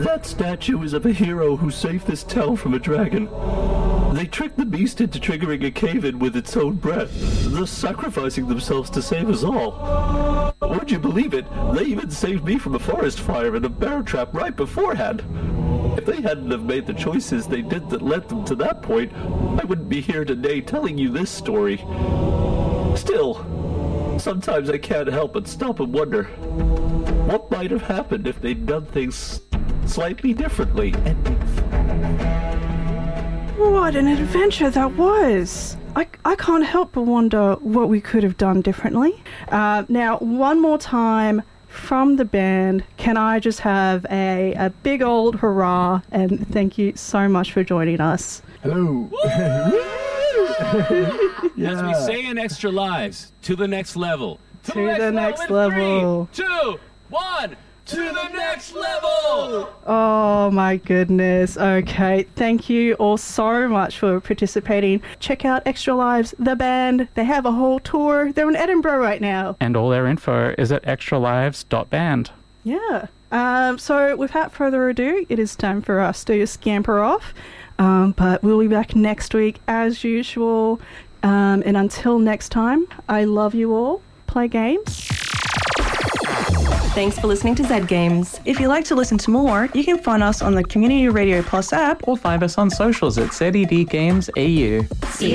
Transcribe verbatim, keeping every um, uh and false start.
That statue is of a hero who saved this town from a dragon. They tricked the beast into triggering a cave-in with its own breath, thus sacrificing themselves to save us all. Would you believe it? They even saved me from a forest fire and a bear trap right beforehand. If they hadn't have made the choices they did that led them to that point, I wouldn't be here today telling you this story. Still, sometimes I can't help but stop and wonder, what might have happened if they'd done things slightly differently? What an adventure that was! I, I can't help but wonder what we could have done differently. Uh, now, one more time from the band, can I just have a, a big old hurrah and thank you so much for joining us. Hello. Yeah. As we say in Extra Lives, to the next level. To, to the next level. Three, two, one. To the next level! Oh my goodness. Okay. Thank you all so much for participating. Check out Extra Lives, the band. They have a whole tour. They're in Edinburgh right now. And all their info is at extra lives dot band. Yeah. Um, so without further ado, it is time for us to scamper off. Um, but we'll be back next week as usual. Um, and until next time, I love you all. Play games. Thanks for listening to Zed Games. If you'd like to listen to more, you can find us on the Community Radio Plus app Or find us on socials at Z E D Games A U.